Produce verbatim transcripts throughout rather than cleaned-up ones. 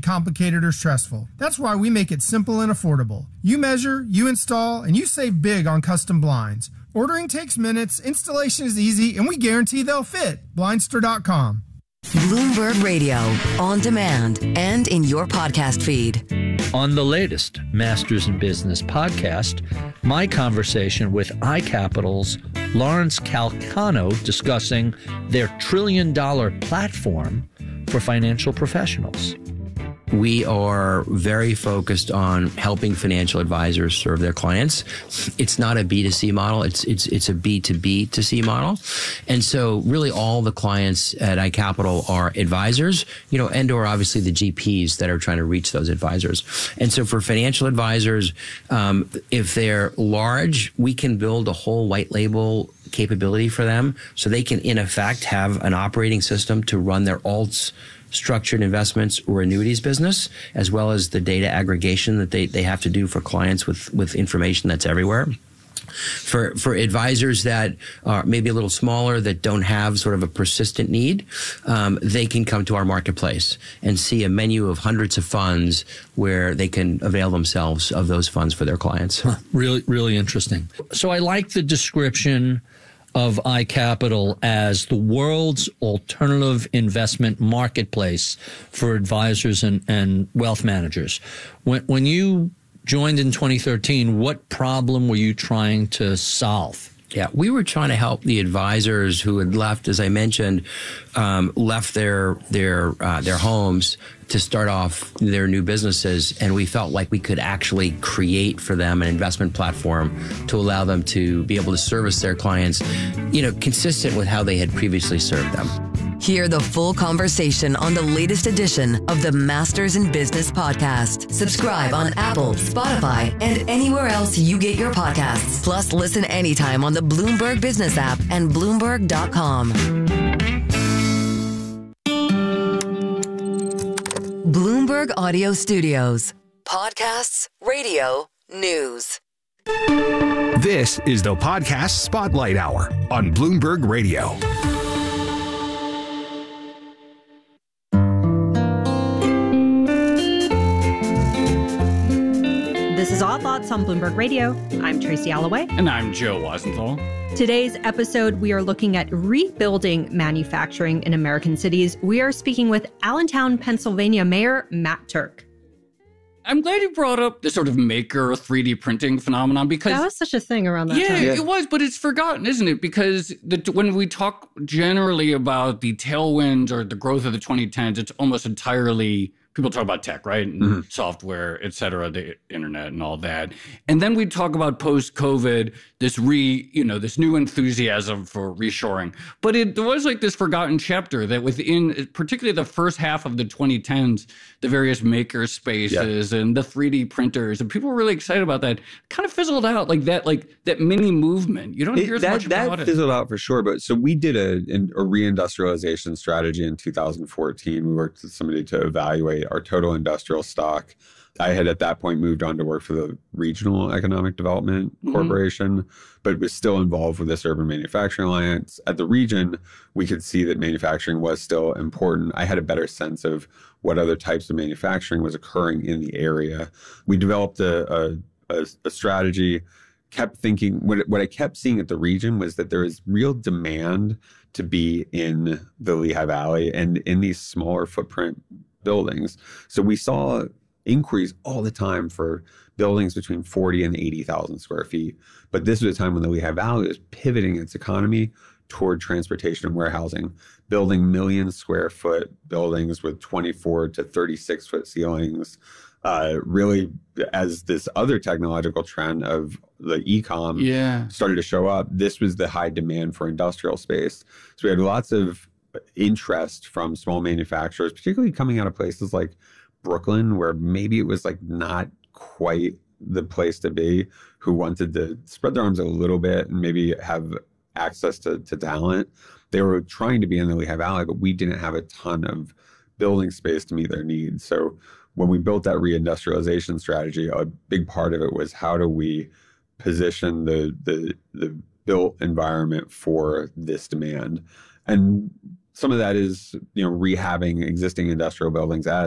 complicated or stressful. That's why we make it simple and affordable. You measure, you install, and you save big on custom blinds. Ordering takes minutes, installation is easy, and we guarantee they'll fit. Blindster dot com. Bloomberg Radio, on demand and in your podcast feed. On the latest Masters in Business podcast, my conversation with iCapital's Lawrence Calcano discussing their trillion dollar platform for financial professionals. We are very focused on helping financial advisors serve their clients. It's not a B two C model. It's it's it's a B two B to C model. And so really all the clients at iCapital are advisors, you know, and or obviously the G Ps that are trying to reach those advisors. And so for financial advisors, um, if they're large, we can build a whole white label capability for them so they can in effect have an operating system to run their alts, structured investments or annuities business, as well as the data aggregation that they, they have to do for clients with, with information that's everywhere. For for advisors that are maybe a little smaller, that don't have sort of a persistent need, um, they can come to our marketplace and see a menu of hundreds of funds where they can avail themselves of those funds for their clients. Huh, really, really interesting. So I like the description of iCapital as the world's alternative investment marketplace for advisors and, and wealth managers. When, when you joined in twenty thirteen, what problem were you trying to solve? Yeah, we were trying to help the advisors who had left, as I mentioned, um, left their their uh, their homes to start off their new businesses, and we felt like we could actually create for them an investment platform to allow them to be able to service their clients, you know, consistent with how they had previously served them. Hear the full conversation on the latest edition of the Masters in Business podcast. Subscribe on Apple, Spotify, and anywhere else you get your podcasts. Plus, listen anytime on the Bloomberg Business app and Bloomberg dot com. Bloomberg Audio Studios. Podcasts, radio, news. This is the Podcast Spotlight Hour on Bloomberg Radio. This is All Thoughts on Bloomberg Radio. I'm Tracy Alloway. And I'm Joe Weisenthal. Today's episode, we are looking at rebuilding manufacturing in American cities. We are speaking with Allentown, Pennsylvania Mayor Matt Turk. I'm glad you brought up the sort of maker three D printing phenomenon because that was such a thing around that yeah, time. Yeah, it was, but it's forgotten, isn't it? Because the, when we talk generally about the tailwinds or the growth of the twenty tens, it's almost entirely people talk about tech, right? And mm-hmm. software, et cetera, the internet and all that. And then we talk about post-COVID, this re, you know, this new enthusiasm for reshoring. But it there was like this forgotten chapter that within, particularly the first half of the twenty tens, the various maker spaces yeah. and the three D printers, and people were really excited about that, kind of fizzled out like that, like that mini movement. You don't it, hear as that, much about that it. That fizzled out for sure. But so we did a, a reindustrialization strategy in two thousand fourteen. We worked with somebody to evaluate our total industrial stock. I had at that point moved on to work for the Regional Economic Development mm-hmm. Corporation, but was still involved with this Urban Manufacturing Alliance. At the region, we could see that manufacturing was still important. I had a better sense of what other types of manufacturing was occurring in the area. We developed a, a, a, a strategy, kept thinking, what, what I kept seeing at the region was that there is real demand to be in the Lehigh Valley and in these smaller footprint buildings. So we saw inquiries all the time for buildings between forty and eighty thousand square feet. But this was a time when the Lehigh Valley was pivoting its economy toward transportation and warehousing, building million square foot buildings with twenty-four to thirty-six foot ceilings. Uh, really, as this other technological trend of the e-com yeah. started to show up, this was the high demand for industrial space. So we had lots of interest from small manufacturers, particularly coming out of places like Brooklyn, where maybe it was like not quite the place to be, who wanted to spread their arms a little bit and maybe have access to, to talent. They were trying to be in the Lehigh Valley, but we didn't have a ton of building space to meet their needs. So when we built that reindustrialization strategy, a big part of it was how do we position the the, the built environment for this demand. And some of that is, you know, rehabbing existing industrial buildings as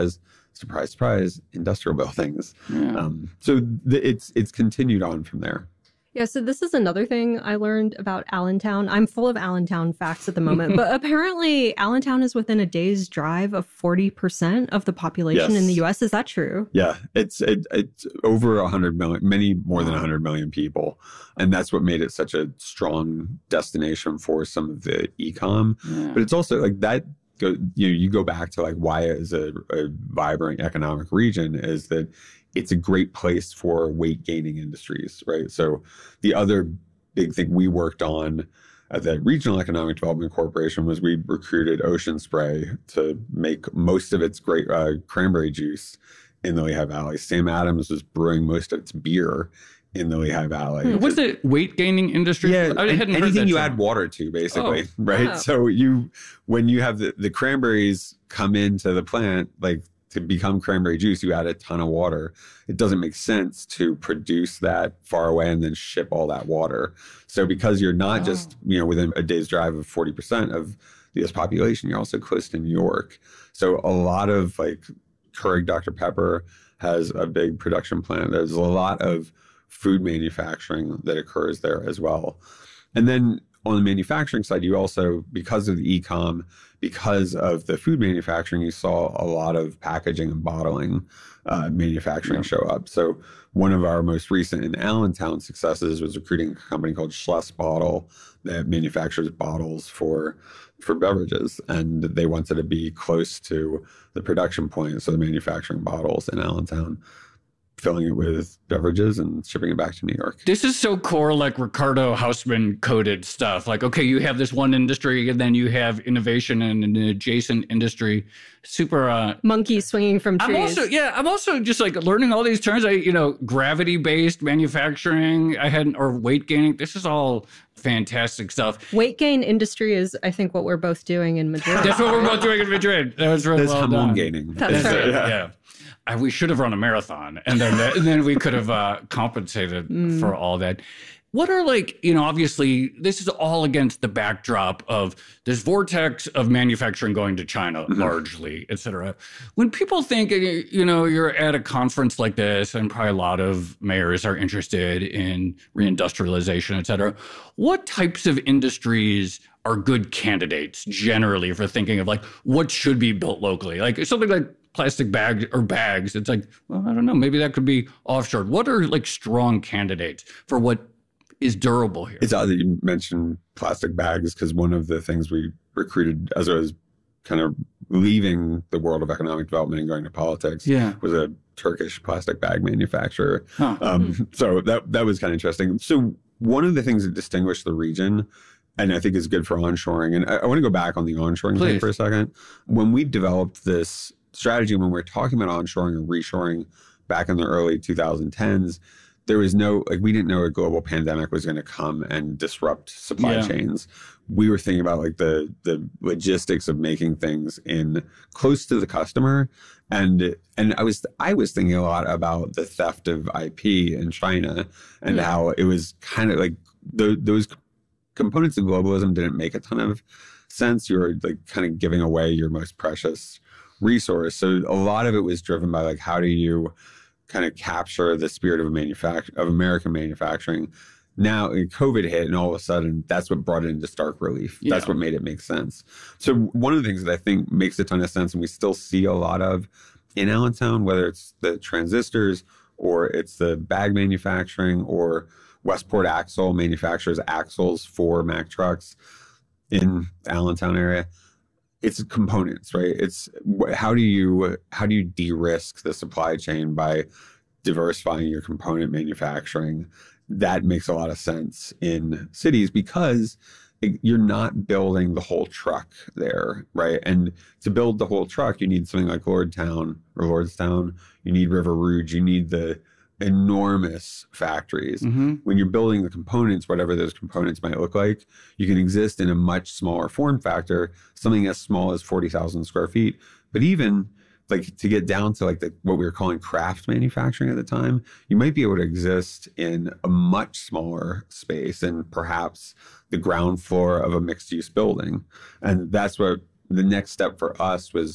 surprise, surprise, industrial buildings. Yeah. Um, so th- it's it's continued on from there. Yeah, so this is another thing I learned about Allentown. I'm full of Allentown facts at the moment, but apparently Allentown is within a day's drive of forty percent of the population Yes. in the U S. Is that true? Yeah, it's it, it's over one hundred million, many more than one hundred million people. And that's what made it such a strong destination for some of the e-com. Yeah. But it's also like that, go, you know, you go back to like why it is a, a vibrant economic region is that it's a great place for weight gaining industries, right? So the other big thing we worked on at the Regional Economic Development Corporation was we recruited Ocean Spray to make most of its great uh, cranberry juice in the Lehigh Valley. Sam Adams was brewing most of its beer in the Lehigh Valley. What's the weight gaining industry? Yeah, I hadn't heard anything that you term. add water to, basically, Oh, right? wow. So you, when you have the, the cranberries come into the plant, like to become cranberry juice, you add a ton of water. It doesn't make sense to produce that far away and then ship all that water. So because you're not Oh. just, you know, within a day's drive of forty percent of the U S population, you're also close to New York. So a lot of like Keurig Doctor Pepper has a big production plant. There's a lot of food manufacturing that occurs there as well. And then on the manufacturing side, you also, because of the e-com, because of the food manufacturing, you saw a lot of packaging and bottling uh, manufacturing Yeah. show up. So one of our most recent in Allentown successes was recruiting a company called Schless Bottle that manufactures bottles for for beverages. And they wanted to be close to the production point, so the manufacturing bottles in Allentown, filling it with beverages and shipping it back to New York. This is so core, like Ricardo Hausman coded stuff. Like, okay, you have this one industry and then you have innovation in an adjacent industry. Super. Uh, Monkeys swinging from trees. I'm also, yeah, I'm also just like learning all these terms. I, you know, gravity based manufacturing. I hadn't, or weight gaining. This is all fantastic stuff. Weight gain industry is, I think, what we're both doing in Madrid. That's what we're both doing in Madrid. That was really That's well hormone done. gaining. That's That's right. it, yeah. I, we should have run a marathon, and then and then we could have uh, compensated for all that. What are like, you know, obviously this is all against the backdrop of this vortex of manufacturing going to China largely, et cetera. When people think, you know, you're at a conference like this and probably a lot of mayors are interested in reindustrialization, et cetera, what types of industries are good candidates generally for thinking of like what should be built locally? Like something like plastic bags or bags. It's like, well, I don't know, maybe that could be offshore. What are like strong candidates for what is durable here? It's odd that you mentioned plastic bags because one of the things we recruited as I was kind of leaving the world of economic development and going to politics Yeah. was a Turkish plastic bag manufacturer. Huh. Um, so that that was kind of interesting. So one of the things that distinguished the region, and I think is good for onshoring, and I, I want to go back on the onshoring Please. thing for a second. When we developed this strategy, when we were talking about onshoring and reshoring back in the early twenty tens, there was no, like, we didn't know a global pandemic was going to come and disrupt supply Yeah. chains. We were thinking about like the the logistics of making things in close to the customer. And and I was I was thinking a lot about the theft of I P in China and Yeah. how it was kind of like the, those components of globalism didn't make a ton of sense. You were like kind of giving away your most precious resource. So a lot of it was driven by like, how do you kind of capture the spirit of a manufact- of American manufacturing? Now COVID hit and all of a sudden that's what brought it into stark relief. That's Yeah. what made it make sense. So one of the things that I think makes a ton of sense and we still see a lot of in Allentown, whether it's the transistors or it's the bag manufacturing or Westport Axle manufactures axles for Mack trucks in Allentown area, it's components, right? It's wh- how do you how do you de-risk the supply chain by diversifying your component manufacturing? That makes a lot of sense in cities because it, you're not building the whole truck there, right? And to build the whole truck, you need something like Lordstown or Lordstown. You need River Rouge. You need the enormous factories. Mm-hmm. When you're building the components, whatever those components might look like, you can exist in a much smaller form factor, something as small as forty thousand square feet. But even like to get down to like the, what we were calling craft manufacturing at the time, you might be able to exist in a much smaller space and perhaps the ground floor of a mixed use building. And that's what the next step for us was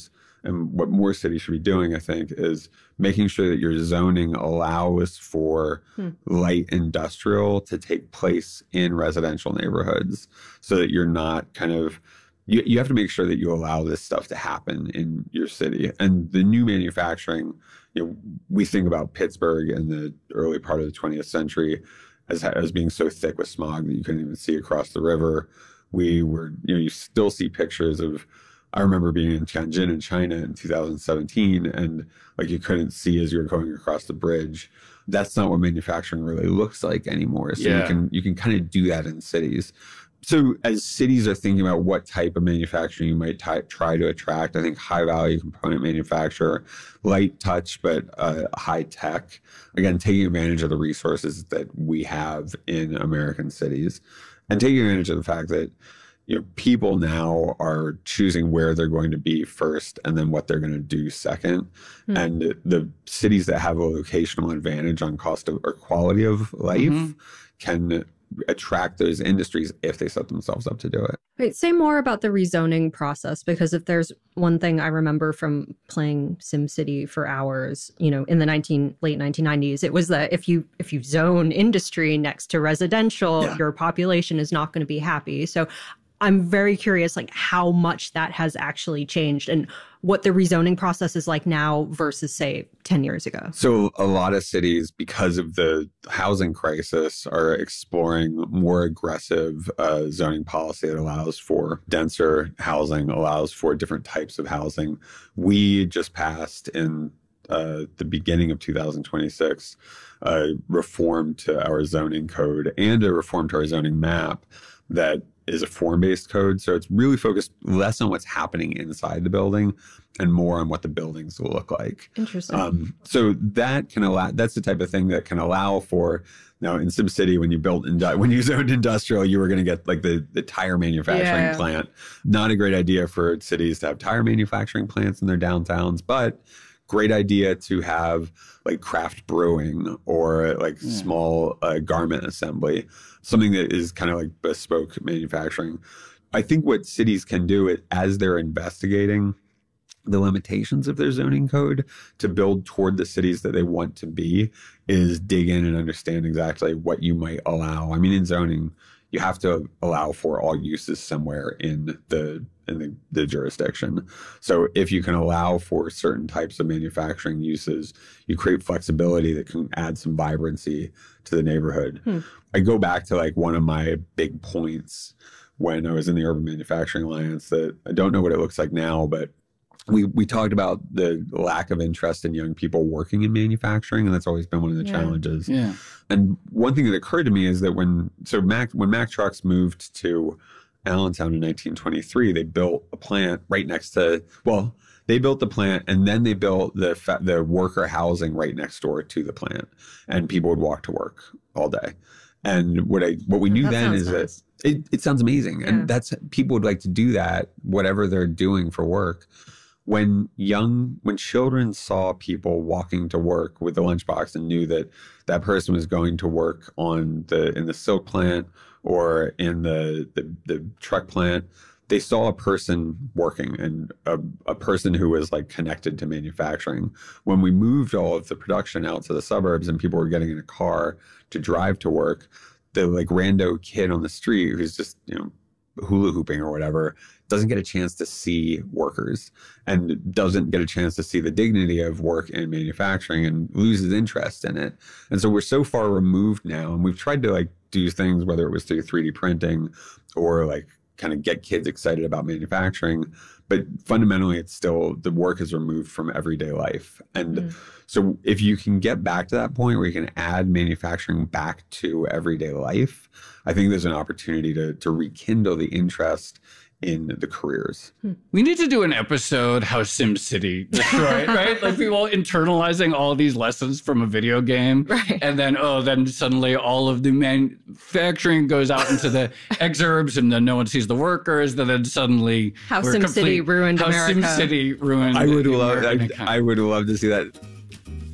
and what more cities should be doing, I think, is making sure that your zoning allows for hmm. light industrial to take place in residential neighborhoods, so that you're not kind of, you, you have to make sure that you allow this stuff to happen in your city. And the new manufacturing, you know, we think about Pittsburgh in the early part of the twentieth century as, as being so thick with smog that you couldn't even see across the river. We were, you know, you still see pictures of, I remember being in Tianjin in China in two thousand seventeen, and like you couldn't see as you were going across the bridge. That's not what manufacturing really looks like anymore. So yeah. you can you can kind of do that in cities. So as cities are thinking about what type of manufacturing you might t- try to attract, I think high value component manufacturer, light touch, but uh, high tech, again, taking advantage of the resources that we have in American cities, and taking advantage of the fact that, you know, people now are choosing where they're going to be first and then what they're going to do second. Mm. And the cities that have a locational advantage on cost of or quality of life mm-hmm. can attract those industries if they set themselves up to do it. Wait, say more about the rezoning process, because if there's one thing I remember from playing SimCity for hours, you know, in the nineteen late nineteen nineties, it was that if you if you zone industry next to residential, yeah. your population is not going to be happy. So I'm very curious, like, how much that has actually changed and what the rezoning process is like now versus, say, ten years ago. So a lot of cities, because of the housing crisis, are exploring more aggressive uh, zoning policy that allows for denser housing, allows for different types of housing. We just passed in uh, the beginning of two thousand twenty-six a reform to our zoning code and a reform to our zoning map that is a form-based code. So it's really focused less on what's happening inside the building and more on what the buildings will look like. Interesting. Um, so that can allow, that's the type of thing that can allow for, now in SimCity, when you built, indu- when you zoned industrial, you were going to get like the, the tire manufacturing yeah. plant. Not a great idea for cities to have tire manufacturing plants in their downtowns, but great idea to have like craft brewing or like yeah. small uh, garment assembly, something that is kind of like bespoke manufacturing. I think what cities can do it as they're investigating the limitations of their zoning code to build toward the cities that they want to be is dig in and understand exactly what you might allow. I mean, in zoning, you have to allow for all uses somewhere in the in the, the jurisdiction. So if you can allow for certain types of manufacturing uses, you create flexibility that can add some vibrancy to the neighborhood. Hmm. I go back to like one of my big points when I was in the Urban Manufacturing Alliance that I don't know what it looks like now, but we we talked about the lack of interest in young people working in manufacturing, and that's always been one of the yeah. challenges. Yeah. And one thing that occurred to me is that when so Mack when Mack Trucks moved to Allentown in nineteen twenty-three, they built a plant right next to, well, they built the plant and then they built the fa- the worker housing right next door to the plant, and people would walk to work all day. And what I what we knew that then is nice. that it, it sounds amazing, yeah. and that's people would like to do that, whatever they're doing for work. When young, when children saw people walking to work with the lunchbox and knew that that person was going to work on the in the silk plant or in the the, the truck plant, they saw a person working and a, a person who was like connected to manufacturing. When we moved all of the production out to the suburbs and people were getting in a car to drive to work, the like rando kid on the street who's just, you know, hula hooping or whatever, doesn't get a chance to see workers and doesn't get a chance to see the dignity of work in manufacturing and loses interest in it. And so we're so far removed now, and we've tried to like do things, whether it was through three D printing or like kind of get kids excited about manufacturing. But fundamentally, it's still, the work is removed from everyday life. And mm. so if you can get back to that point where you can add manufacturing back to everyday life, I think there's an opportunity to to rekindle the interest in the careers. We need to do an episode how SimCity destroyed, right? Like people internalizing all these lessons from a video game. Right. And then, oh, then suddenly all of the manufacturing goes out into the exurbs and then no one sees the workers. And then suddenly how SimCity ruined how America. SimCity ruined I would love, America. I, I would love to see that.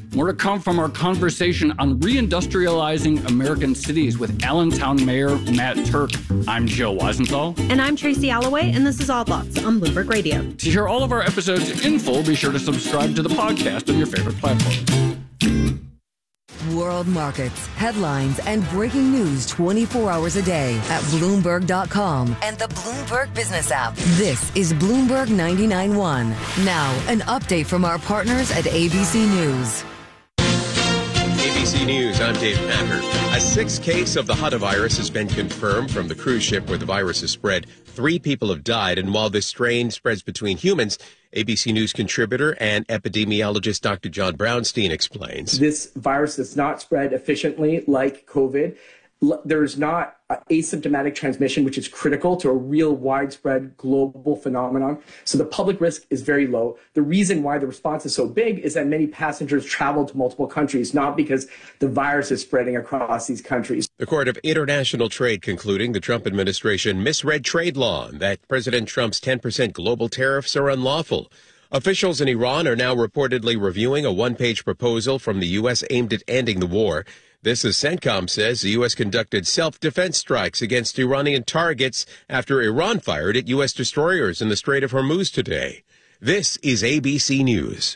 More to come from our conversation on reindustrializing American cities with Allentown Mayor Matt Turk. I'm Joe Weisenthal. And I'm Tracy Alloway, and this is Odd Lots on Bloomberg Radio. To hear all of our episodes in full, be sure to subscribe to the podcast on your favorite platform. World markets, headlines, and breaking news twenty-four hours a day at Bloomberg dot com and the Bloomberg Business app. This is Bloomberg ninety-nine point one. Now, an update from our partners at A B C News. A B C News, I'm Dave Packer. A sixth case of the hantavirus has been confirmed from the cruise ship where the virus has spread. Three people have died, and while this strain spreads between humans, A B C News contributor and epidemiologist Doctor John Brownstein explains. This virus does not spread efficiently like COVID. There's not asymptomatic transmission, which is critical to a real widespread global phenomenon. So the public risk is very low. The reason why the response is so big is that many passengers travel to multiple countries, not because the virus is spreading across these countries. The Court of International Trade concluding the Trump administration misread trade law and that President Trump's ten percent global tariffs are unlawful. Officials in Iran are now reportedly reviewing a one-page proposal from the U S aimed at ending the war. This, as CENTCOM says, the U S conducted self-defense strikes against Iranian targets after Iran fired at U S destroyers in the Strait of Hormuz today. This is A B C News.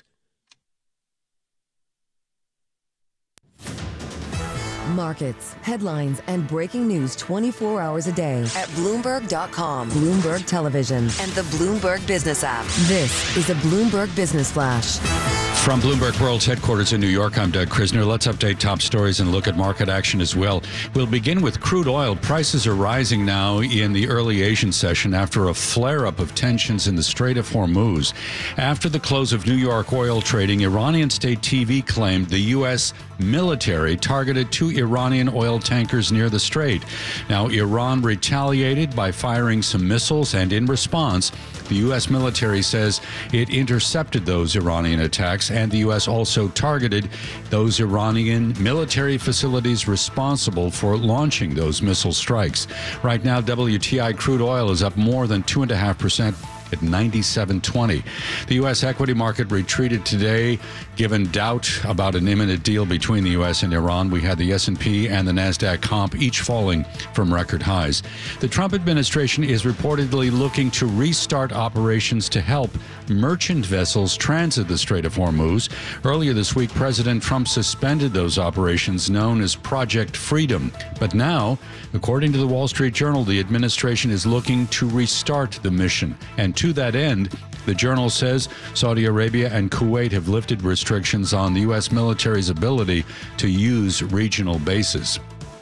Markets, headlines, and breaking news twenty-four hours a day at Bloomberg dot com, Bloomberg Television, and the Bloomberg Business app. This is a Bloomberg Business Flash. From Bloomberg World's headquarters in New York, I'm Doug Krisner. Let's update top stories and look at market action as well. We'll begin with crude oil. Prices are rising now in the early Asian session after a flare-up of tensions in the Strait of Hormuz. After the close of New York oil trading, Iranian state T V claimed the U S military targeted two Iranian oil tankers near the strait. Now, Iran retaliated by firing some missiles, and in response, the U S military says it intercepted those Iranian attacks, and the U S also targeted those Iranian military facilities responsible for launching those missile strikes. Right now, W T I crude oil is up more than two point five percent. At ninety-seven twenty. The U S equity market retreated today, given doubt about an imminent deal between the U S and Iran. We had the S and P and the NASDAQ comp each falling from record highs. The Trump administration is reportedly looking to restart operations to help merchant vessels transit the Strait of Hormuz. Earlier this week, President Trump suspended those operations known as Project Freedom. But now, according to the Wall Street Journal, the administration is looking to restart the mission. And to that end, the Journal says Saudi Arabia and Kuwait have lifted restrictions on the U S military's ability to use regional bases.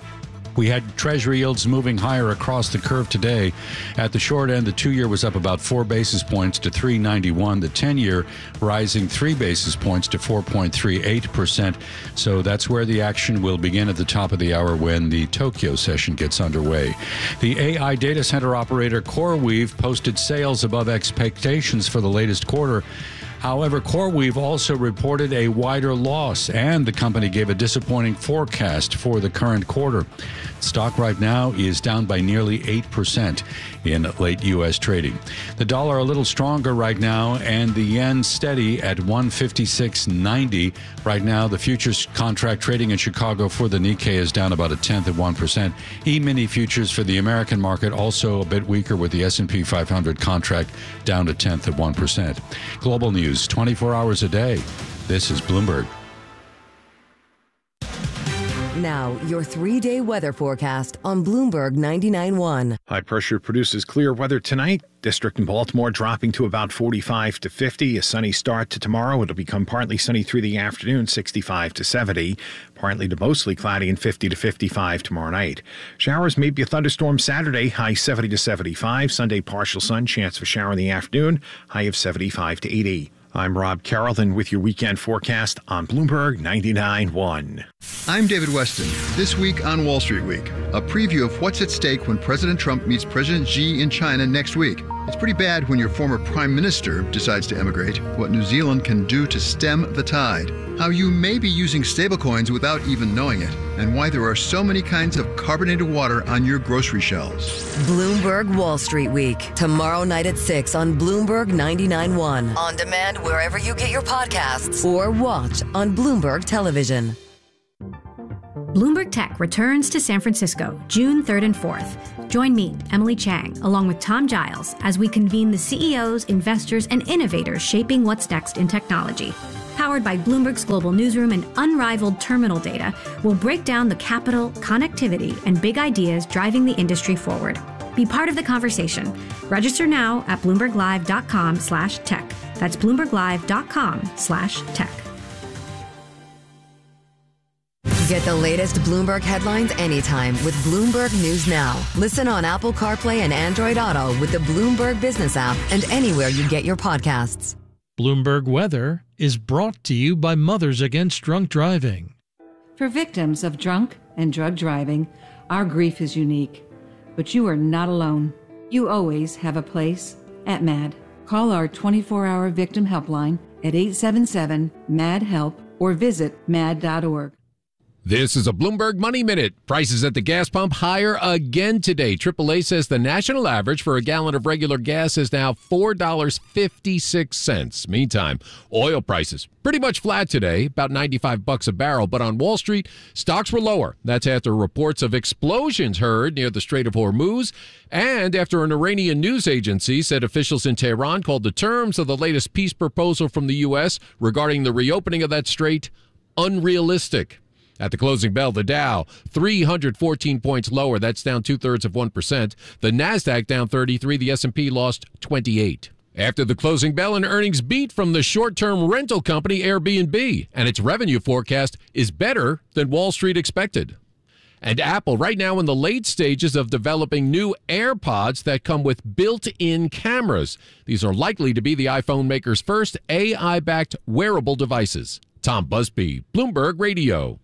We had Treasury yields moving higher across the curve today. At the short end, the two-year was up about four basis points to three ninety-one. The ten-year rising three basis points to four point three eight percent. So that's where the action will begin at the top of the hour when the Tokyo session gets underway. The A I data center operator CoreWeave posted sales above expectations for the latest quarter. However, CoreWeave also reported a wider loss, and the company gave a disappointing forecast for the current quarter. Stock right now is down by nearly eight percent in late U S trading. The dollar a little stronger right now, and the yen steady at one fifty-six ninety. Right now, the futures contract trading in Chicago for the Nikkei is down about a tenth of one percent. E-mini futures for the American market also a bit weaker, with the S and P five hundred contract down a tenth of one percent. Global news twenty-four hours a day. This is Bloomberg. Now, your three-day weather forecast on Bloomberg ninety-nine point one. High pressure produces clear weather tonight. District in Baltimore dropping to about forty-five to fifty. A sunny start to tomorrow. It'll become partly sunny through the afternoon, sixty-five to seventy. Partly to mostly cloudy and fifty to fifty-five tomorrow night. Showers, maybe a thunderstorm Saturday, high seventy to seventy-five. Sunday, partial sun, chance of a shower in the afternoon, high of seventy-five to eighty. I'm Rob Carrollton with your weekend forecast on Bloomberg ninety-nine point one. I'm David Weston. This week on Wall Street Week, a preview of what's at stake when President Trump meets President Xi in China next week. It's pretty bad when your former prime minister decides to emigrate, what New Zealand can do to stem the tide, how you may be using stablecoins without even knowing it, and why there are so many kinds of carbonated water on your grocery shelves. Bloomberg Wall Street Week, tomorrow night at six on Bloomberg ninety-nine point one. On demand wherever you get your podcasts or watch on Bloomberg Television. Bloomberg Tech returns to San Francisco June third and fourth. Join me, Emily Chang, along with Tom Giles, as we convene the C E Os, investors, and innovators shaping what's next in technology. Powered by Bloomberg's global newsroom and unrivaled terminal data, we'll break down the capital, connectivity, and big ideas driving the industry forward. Be part of the conversation. Register now at bloomberglive.com slash tech. That's bloomberglive.com slash tech. Get the latest Bloomberg headlines anytime with Bloomberg News Now. Listen on Apple CarPlay and Android Auto with the Bloomberg Business app and anywhere you get your podcasts. Bloomberg Weather is brought to you by Mothers Against Drunk Driving. For victims of drunk and drug driving, our grief is unique. But you are not alone. You always have a place at M A D. Call our twenty-four hour victim helpline at eight seven seven, M A D, HELP or visit M A D dot org. This is a Bloomberg Money Minute. Prices at the gas pump higher again today. triple A says the national average for a gallon of regular gas is now four dollars and fifty-six cents. Meantime, oil prices pretty much flat today, about ninety-five bucks a barrel. But on Wall Street, stocks were lower. That's after reports of explosions heard near the Strait of Hormuz, and after an Iranian news agency said officials in Tehran called the terms of the latest peace proposal from the U S regarding the reopening of that strait unrealistic. At the closing bell, the Dow, three hundred fourteen points lower. That's down two-thirds of one percent. The NASDAQ down thirty-three. The S and P lost twenty-eight. After the closing bell, an earnings beat from the short-term rental company Airbnb, and its revenue forecast is better than Wall Street expected. And Apple, right now in the late stages of developing new AirPods that come with built-in cameras. These are likely to be the iPhone maker's first A I-backed wearable devices. Tom Busby, Bloomberg Radio.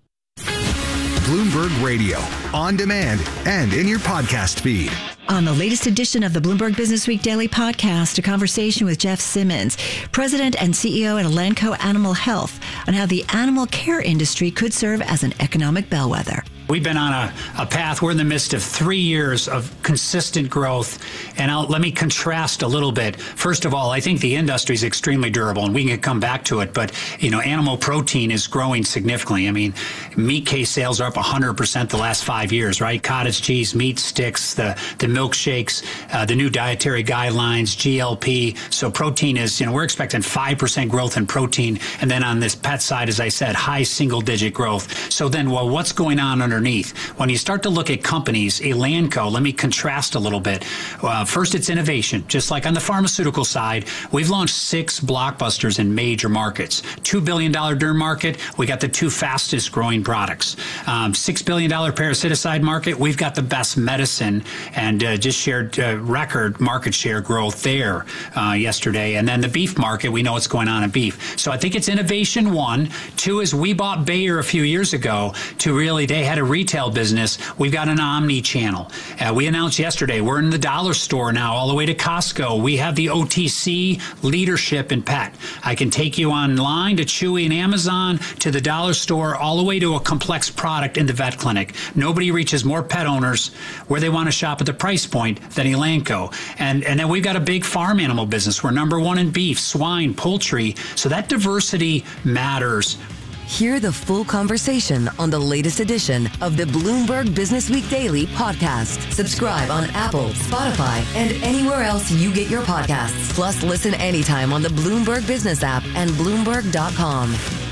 Bloomberg Radio, on demand and in your podcast feed. On the latest edition of the Bloomberg Businessweek Daily Podcast, a conversation with Jeff Simmons, President and C E O at Elanco Animal Health, on how the animal care industry could serve as an economic bellwether. We've been on a, a path. We're in the midst of three years of consistent growth. And I'll, let me contrast a little bit. First of all, I think the industry is extremely durable, and we can come back to it. But, you know, animal protein is growing significantly. I mean, meat case sales are up one hundred percent the last five years, right? Cottage cheese, meat sticks, the, the milkshakes, uh, the new dietary guidelines, G L P. So protein is, you know, we're expecting five percent growth in protein. And then on this pet side, as I said, high single digit growth. So then, well, what's going on under Underneath. When you start to look at companies, Elanco, let me contrast a little bit. Uh, first, it's innovation. Just like on the pharmaceutical side, we've launched six blockbusters in major markets. two billion dollars derm market, we got the two fastest growing products. Um, six billion dollars parasiticide market, we've got the best medicine and uh, just shared uh, record market share growth there uh, yesterday. And then the beef market, we know what's going on in beef. So I think it's innovation, one. Two is we bought Bayer a few years ago to really, they had a retail business. We've got an omni-channel. Uh, we announced yesterday we're in the dollar store now, all the way to Costco. We have the O T C leadership in pet. I can take you online to Chewy and Amazon, to the dollar store, all the way to a complex product in the vet clinic. Nobody reaches more pet owners where they want to shop at the price point than Elanco. And, and then we've got a big farm animal business. We're number one in beef, swine, poultry. So that diversity matters. Hear the full conversation on the latest edition of the Bloomberg Businessweek Daily Podcast. Subscribe on Apple, Spotify, and anywhere else you get your podcasts. Plus, listen anytime on the Bloomberg Business app and Bloomberg dot com.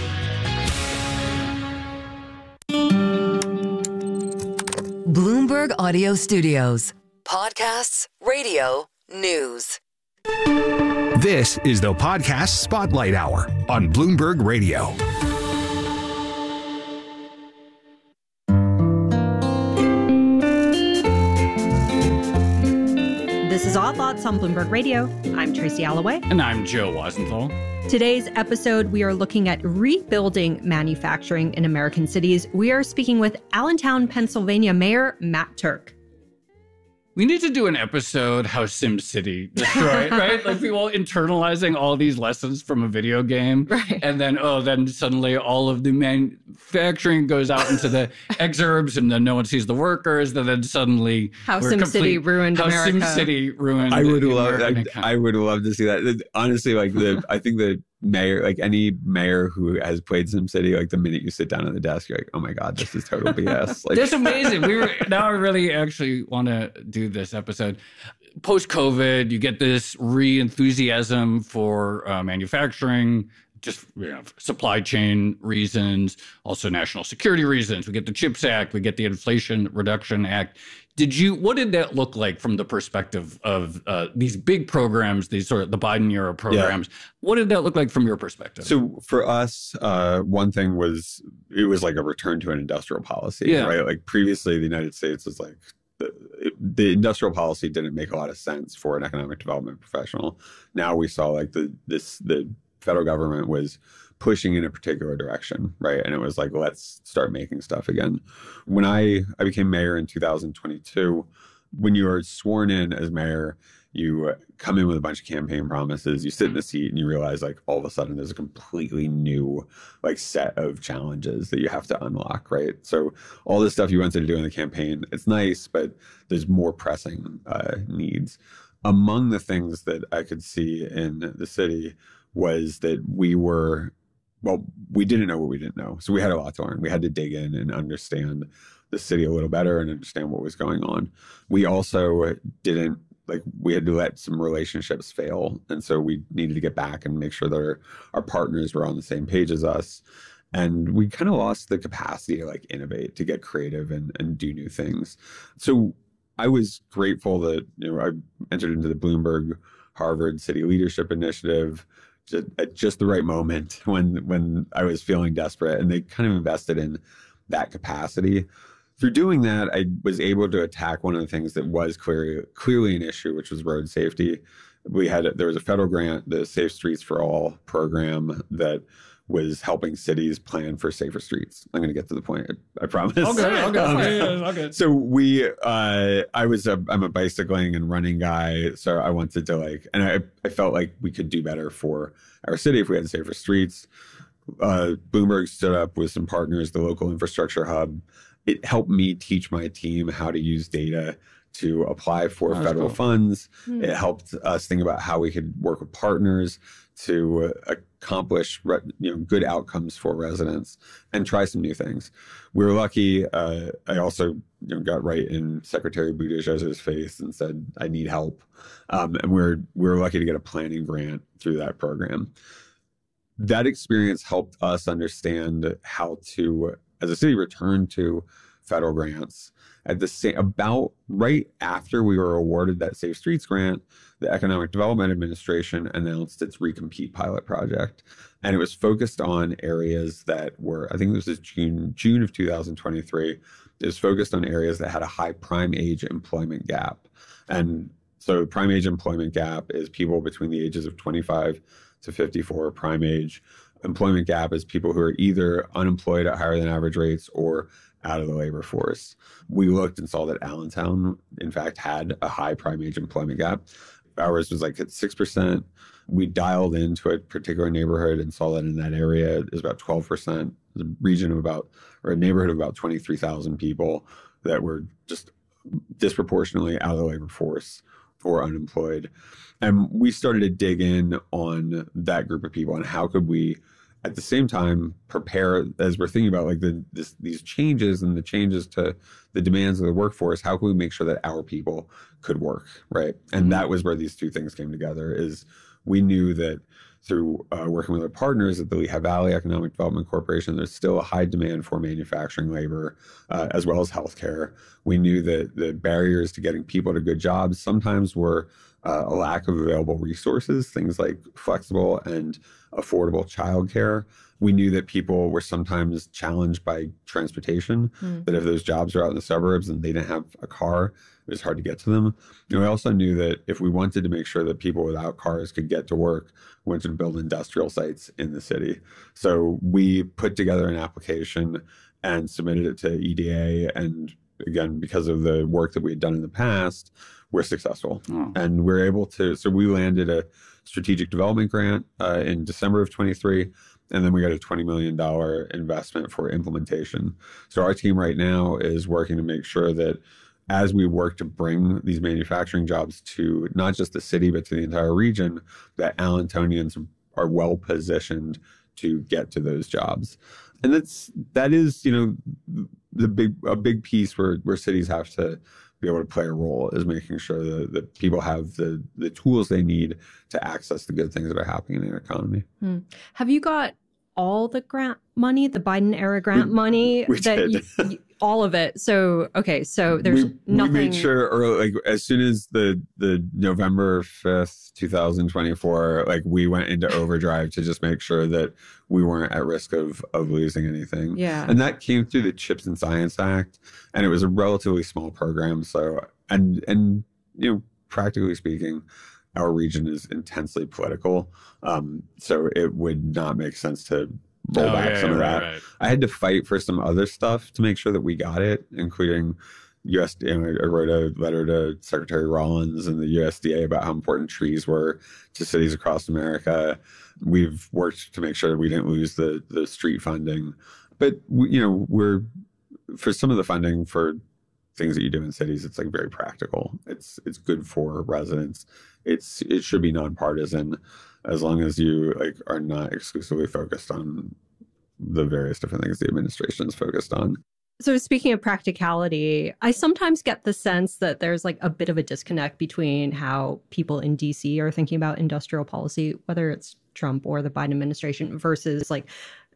Bloomberg Audio Studios. Podcasts, radio, news. This is the Podcast Spotlight Hour on Bloomberg Radio. This is All Thoughts on Bloomberg Radio. I'm Tracy Alloway. And I'm Joe Weisenthal. Today's episode, we are looking at rebuilding manufacturing in American cities. We are speaking with Allentown, Pennsylvania Mayor Matt Turk. We need to do an episode how SimCity destroyed, right? Like people internalizing all these lessons from a video game. Right. And then, oh, then suddenly all of the manufacturing goes out into the exurbs and then no one sees the workers. And then suddenly how we're SimCity complete, ruined how America. SimCity ruined I would the love American I, I would love to see that. Honestly, like the I think the mayor, like any mayor who has played SimCity, like the minute you sit down at the desk, you're like, oh my God, this is total B S. Like, that's amazing. We were now I really actually want to do this episode. Post-COVID, you get this re-enthusiasm for uh, manufacturing, just you know, supply chain reasons, also national security reasons. We get the CHIPS Act, we get the Inflation Reduction Act. Did you? What did that look like from the perspective of uh, these big programs, these sort of the Biden era programs? Yeah. What did that look like from your perspective? So for us, uh, one thing was it was like a return to an industrial policy, yeah. right? Like previously, the United States was like the, it, the industrial policy didn't make a lot of sense for an economic development professional. Now we saw like the this the federal government was pushing in a particular direction, right? And it was like, let's start making stuff again. When I, I became mayor in two thousand twenty-two, when you are sworn in as mayor, you come in with a bunch of campaign promises, you sit in the seat and you realize like all of a sudden there's a completely new like set of challenges that you have to unlock, right? So all this stuff you wanted to do in the campaign, it's nice, but there's more pressing uh, needs. Among the things that I could see in the city was that we were Well, we didn't know what we didn't know. So we had a lot to learn. We had to dig in and understand the city a little better and understand what was going on. We also didn't, like, we had to let some relationships fail. And so we needed to get back and make sure that our, our partners were on the same page as us. And we kind of lost the capacity to, like, innovate, to get creative and, and do new things. So I was grateful that, you know, I entered into the Bloomberg Harvard City Leadership Initiative at just the right moment when when I was feeling desperate, and they kind of invested in that capacity. Through doing that, I was able to attack one of the things that was clearly clearly an issue, which was road safety. We had there was a federal grant, the Safe Streets for All program, that was helping cities plan for safer streets. I'm going to get to the point, I, I promise. Okay, okay, um, yeah, okay. So we, uh, I was a, I'm a bicycling and running guy, so I wanted to like, and I, I felt like we could do better for our city if we had safer streets. Uh, Bloomberg stood up with some partners, the local infrastructure hub. It helped me teach my team how to use data to apply for oh, federal cool. funds. Hmm. It helped us think about how we could work with partners to uh, accomplish you know good outcomes for residents and try some new things. We were lucky. Uh, I also you know, got right in Secretary Buttigieg's face and said, I need help. Um, and we're, we were lucky to get a planning grant through that program. That experience helped us understand how to, as a city, return to federal grants. At the same, about right after we were awarded that Safe Streets grant, the Economic Development Administration announced its Recompete pilot project, and it was focused on areas that were, I think this is June June of two thousand twenty-three. It was focused on areas that had a high prime age employment gap, and so prime age employment gap is people between the ages of twenty-five to fifty-four. Prime age employment gap is people who are either unemployed at higher than average rates or out of the labor force. We looked and saw that Allentown, in fact, had a high prime age employment gap. Ours was like at six percent. We dialed into a particular neighborhood and saw that in that area it was about twelve percent. It was a region of about, or a neighborhood of about twenty-three thousand people that were just disproportionately out of the labor force or unemployed. And we started to dig in on that group of people and how could we, at the same time, prepare, as we're thinking about like the this, these changes and the changes to the demands of the workforce, how can we make sure that our people could work, right? And mm-hmm. that was where these two things came together, is we knew that through uh, working with our partners at the Lehigh Valley Economic Development Corporation, there's still a high demand for manufacturing labor, uh, as well as healthcare. We knew that the barriers to getting people to good jobs sometimes were uh, a lack of available resources, things like flexible and affordable childcare. We knew that people were sometimes challenged by transportation, mm. that if those jobs were out in the suburbs and they didn't have a car, it was hard to get to them. And we also knew that if we wanted to make sure that people without cars could get to work, we wanted to build industrial sites in the city. So we put together an application and submitted it to E D A and again, because of the work that we had done in the past, we're successful. Oh. And we're able to, so we landed a strategic development grant uh, in December of twenty-three, and then we got a twenty million dollars investment for implementation. So our team right now is working to make sure that as we work to bring these manufacturing jobs to not just the city, but to the entire region, that Allentonians are well positioned to get to those jobs. And that's, that is, you know, the big, a big piece where, where cities have to be able to play a role is making sure that, that people have the, the tools they need to access the good things that are happening in their economy. Hmm. Have you got all the grant money, the Biden era grant we, money, we that did. You, you, all of it? So, okay, so there's we, nothing. We made sure early, like as soon as the, the November fifth, twenty twenty-four, like we went into overdrive to just make sure that we weren't at risk of, of losing anything. Yeah. And that came through the CHIPS and Science Act, and it was a relatively small program. So, and, and, you know, practically speaking, our region is intensely political. Um, so it would not make sense to roll oh, back yeah, some yeah, of right, that. right. I had to fight for some other stuff to make sure that we got it, including U S D A. I wrote a letter to Secretary Rollins and the U S D A about how important trees were to cities across America. We've worked to make sure that we didn't lose the the street funding. But, we, you know, we're, for some of the funding for things that you do in cities, it's like very practical. It's it's good for residents. It's it should be nonpartisan, as long as you like are not exclusively focused on the various different things the administration is focused on. So speaking of practicality, I sometimes get the sense that there's like a bit of a disconnect between how people in D C are thinking about industrial policy, whether it's Trump or the Biden administration, versus like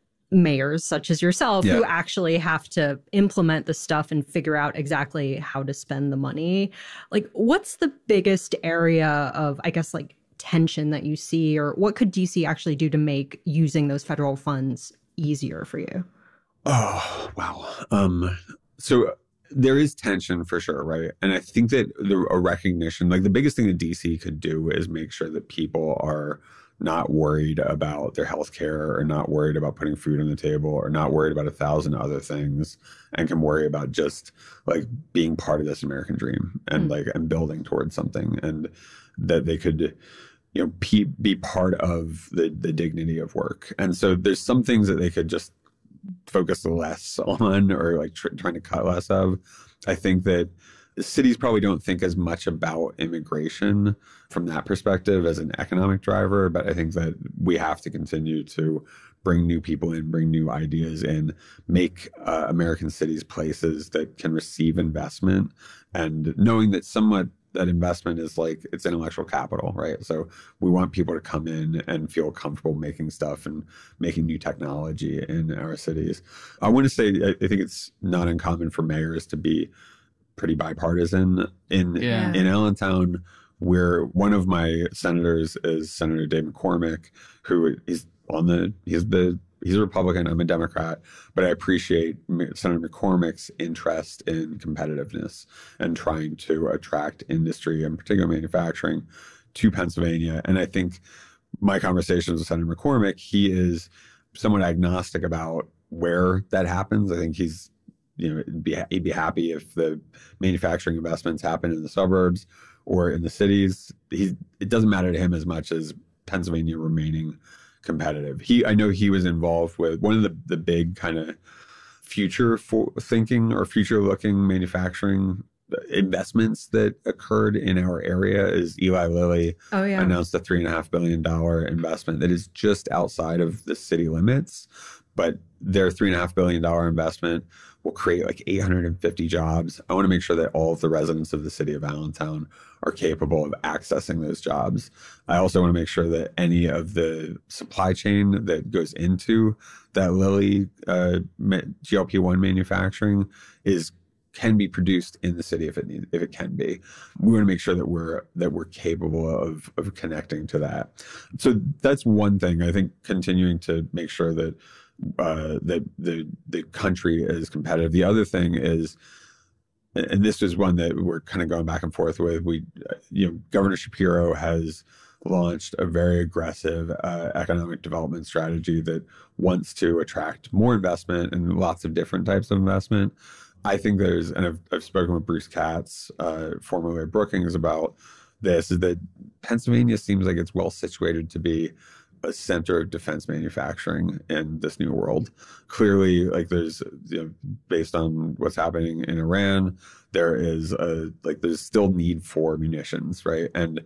mayors such as yourself, yeah. who actually have to implement the stuff and figure out exactly how to spend the money. Like, what's the biggest area of, I guess, like tension that you see, or what could D C actually do to make using those federal funds easier for you? Oh, wow. Um, so there is tension for sure, right? And I think that the, a recognition, like the biggest thing that D C could do is make sure that people are not worried about their health care, or not worried about putting food on the table, or not worried about a thousand other things, and can worry about just like being part of this American dream and mm. like and building towards something, and that they could, you know, be, be part of the the dignity of work. And so there's some things that they could just focus less on, or like tr- trying to cut less of. I think that cities probably don't think as much about immigration from that perspective as an economic driver, but I think that we have to continue to bring new people in, bring new ideas in, make uh, American cities places that can receive investment, and knowing that somewhat that investment is like it's intellectual capital, right? So we want people to come in and feel comfortable making stuff and making new technology in our cities. I want to say, I think it's not uncommon for mayors to be pretty bipartisan. In yeah. in Allentown, where one of my senators is Senator Dave McCormick, who is on the he's the he's a Republican. I'm a Democrat, but I appreciate Senator McCormick's interest in competitiveness and trying to attract industry, and particularly manufacturing, to Pennsylvania. And I think my conversations with Senator McCormick, he is somewhat agnostic about where that happens. I think he's You know, it'd be, he'd be happy if the manufacturing investments happen in the suburbs or in the cities. He, it doesn't matter to him as much as Pennsylvania remaining competitive. He, I know he was involved with one of the, the big kind of future for thinking or future looking manufacturing investments that occurred in our area is Eli Lilly oh, yeah. announced a three and a half billion dollar investment that is just outside of the city limits, but their three and a half billion dollar investment will create like eight hundred fifty jobs. I want to make sure that all of the residents of the city of Allentown are capable of accessing those jobs. I also want to make sure that any of the supply chain that goes into that Lilly uh, G L P one manufacturing is can be produced in the city if it need, if it can be. We want to make sure that we're that we're capable of of connecting to that. So that's one thing. I think continuing to make sure that uh, that the the country is competitive. The other thing is, and this is one that we're kind of going back and forth with. We, you know, Governor Shapiro has launched a very aggressive uh, economic development strategy that wants to attract more investment and lots of different types of investment. I think there's, and I've, I've spoken with Bruce Katz, uh, formerly at Brookings, about this, is that Pennsylvania seems like it's well situated to be a center of defense manufacturing in this new world. Clearly, like there's, you know, based on what's happening in Iran, there is a, like there's still need for munitions, right? And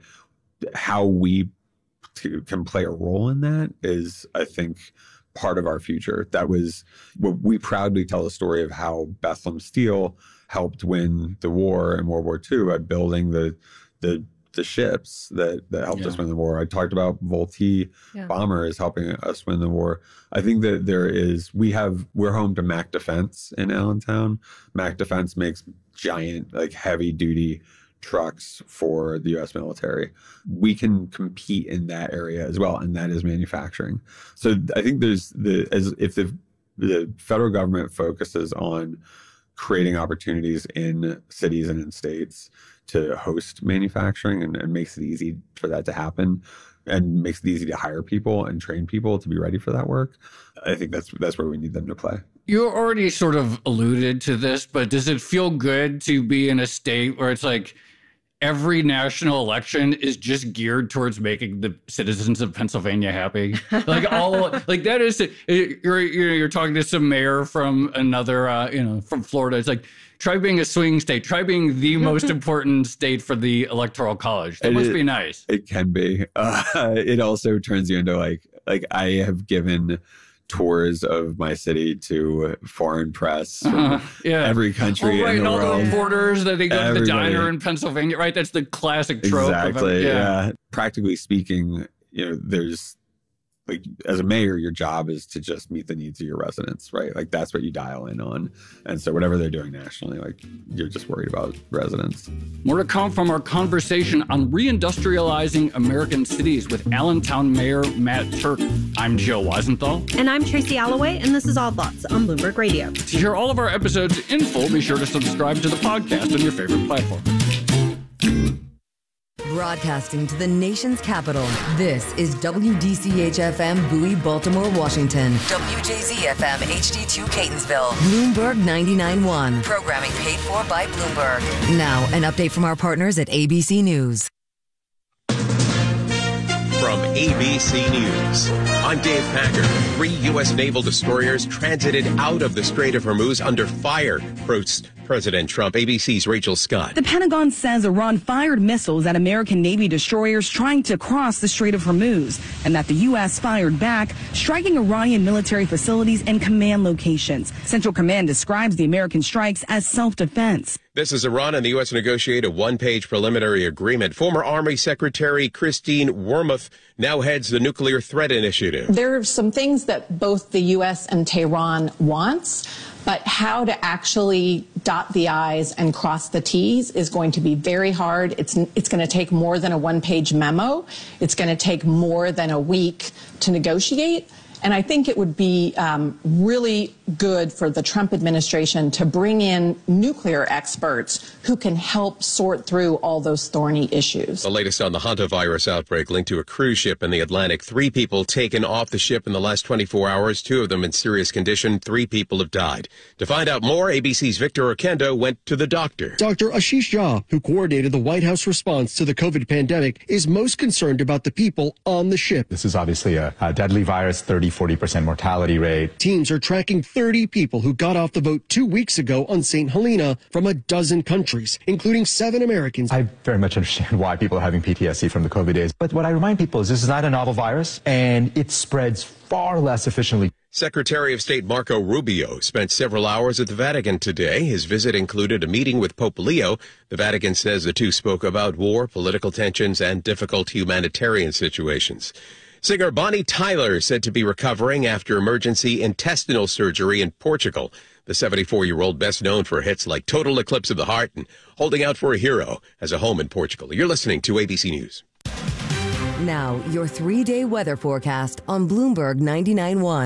how we t- can play a role in that is, I think, part of our future. That was what we proudly tell the story of how Bethlehem Steel helped win the war in World War Two by building the the the ships that, that helped yeah. us win the war. I talked about Vultee yeah. bombers helping us win the war. I think that there is, we have, we're home to Mac Defense in Allentown. Mac Defense makes giant, like heavy duty trucks for the U S military. We can compete in that area as well, and that is manufacturing. So I think there's the, as if the, the federal government focuses on creating opportunities in cities and in states to host manufacturing and, and makes it easy for that to happen and makes it easy to hire people and train people to be ready for that work. I think that's that's where we need them to play. You already sort of alluded to this, but does it feel good to be in a state where it's like every national election is just geared towards making the citizens of Pennsylvania happy? Like all, like that is, you're, you're, you're talking to some mayor from another, uh, you know, from Florida. It's like, try being a swing state, try being the most important state for the Electoral College. That it, must be nice. It can be. Uh, it also turns you into like, like I have given tours of my city to foreign press from uh, yeah. every country oh, right, in the all world. All the reporters that they go Everybody. to the diner in Pennsylvania, right? That's the classic trope. Exactly, of yeah. yeah. Practically speaking, you know, there's, like, as a mayor, your job is to just meet the needs of your residents, right? Like, that's what you dial in on. And so whatever they're doing nationally, like, you're just worried about residents. More to come from our conversation on reindustrializing American cities with Allentown Mayor Matt Turk. I'm Joe Weisenthal. And I'm Tracy Alloway, and this is All Thoughts on Bloomberg Radio. To hear all of our episodes in full, be sure to subscribe to the podcast on your favorite platform. Broadcasting to the nation's capital, this is W D C H F M Bowie, Baltimore, Washington. W J Z F M H D two Catonsville. Bloomberg ninety-nine point one. Programming paid for by Bloomberg. Now, an update from our partners at A B C News. From A B C News, I'm Dave Packer. Three U S naval destroyers transited out of the Strait of Hormuz under fire, quotes President Trump. A B C's Rachel Scott. The Pentagon says Iran fired missiles at American Navy destroyers trying to cross the Strait of Hormuz, and that the U S fired back, striking Iranian military facilities and command locations. Central Command describes the American strikes as self-defense. This is Iran and the U S negotiate a one-page preliminary agreement. Former Army Secretary Christine Wormuth now heads the Nuclear Threat Initiative. There are some things that both the U S and Tehran wants, but how to actually dot the I's and cross the T's is going to be very hard. It's, it's going to take more than a one-page memo. It's going to take more than a week to negotiate. And I think it would be um, really good for the Trump administration to bring in nuclear experts who can help sort through all those thorny issues. The latest on the hantavirus outbreak linked to a cruise ship in the Atlantic. Three people taken off the ship in the last twenty-four hours, two of them in serious condition. Three people have died. To find out more, A B C's Victor Oquendo went to the doctor. Doctor Ashish Jha, who coordinated the White House response to the COVID pandemic, is most concerned about the people on the ship. This is obviously a, a deadly virus, thirty, forty percent mortality rate. Teams are tracking thirty people who got off the boat two weeks ago on Saint Helena from a dozen countries, including seven Americans. I very much understand why people are having P T S D from the COVID days. But what I remind people is this is not a novel virus, and it spreads far less efficiently. Secretary of State Marco Rubio spent several hours at the Vatican today. His visit included a meeting with Pope Leo. The Vatican says the two spoke about war, political tensions, and difficult humanitarian situations. Singer Bonnie Tyler said to be recovering after emergency intestinal surgery in Portugal. The seventy-four-year-old, best known for hits like Total Eclipse of the Heart and Holding Out for a Hero, has a home in Portugal. You're listening to A B C News. Now, your three-day weather forecast on Bloomberg ninety-nine point one.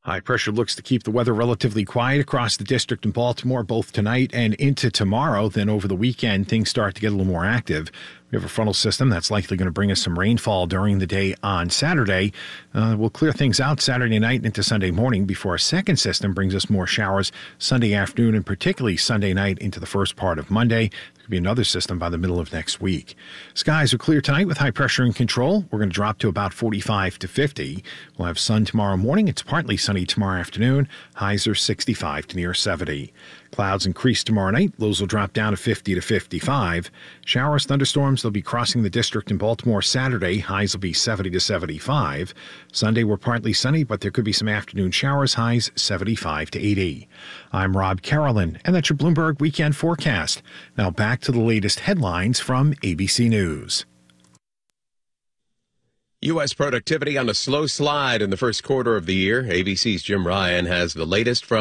High pressure looks to keep the weather relatively quiet across the district in Baltimore, both tonight and into tomorrow. Then over the weekend, things start to get a little more active. We have a frontal system that's likely going to bring us some rainfall during the day on Saturday. Uh, we'll clear things out Saturday night and into Sunday morning before a second system brings us more showers Sunday afternoon and particularly Sunday night into the first part of Monday. There could be another system by the middle of next week. Skies are clear tonight with high pressure in control. We're going to drop to about forty-five to fifty. We'll have sun tomorrow morning. It's partly sunny tomorrow afternoon. Highs are sixty-five to near seventy. Clouds increase tomorrow night. Lows will drop down to fifty to fifty-five. Showers, thunderstorms, they'll be crossing the district in Baltimore Saturday. Highs will be seventy to seventy-five. Sunday, we're partly sunny, but there could be some afternoon showers. Highs seventy-five to eighty. I'm Rob Carolyn, and that's your Bloomberg Weekend Forecast. Now back to the latest headlines from A B C News. U S productivity on a slow slide in the first quarter of the year. A B C's Jim Ryan has the latest from